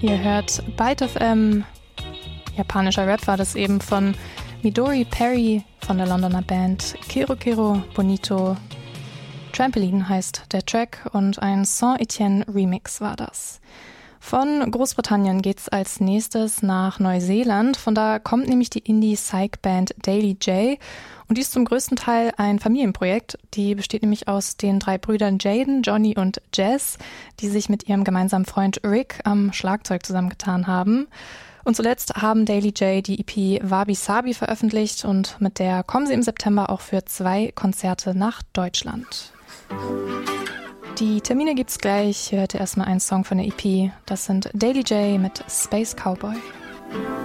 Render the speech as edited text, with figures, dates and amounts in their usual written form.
Ihr hört Byte FM. Japanischer Rap war das eben von Midori Perry von der Londoner Band Kero Kero Bonito. Trampoline heißt der Track und ein Saint-Etienne Remix war das. Von Großbritannien geht's als nächstes nach Neuseeland. Von da kommt nämlich die Indie-Psych-Band Daily J. Und die ist zum größten Teil ein Familienprojekt. Die besteht nämlich aus den 3 Brüdern Jaden, Johnny und Jess, die sich mit ihrem gemeinsamen Freund Rick am Schlagzeug zusammengetan haben. Und zuletzt haben Daily J die EP Wabi Sabi veröffentlicht und mit der kommen sie im September auch für 2 Konzerte nach Deutschland. Die Termine gibt's gleich. Hier hört ihr erstmal einen Song von der EP. Das sind Daily J mit Space Cowboy.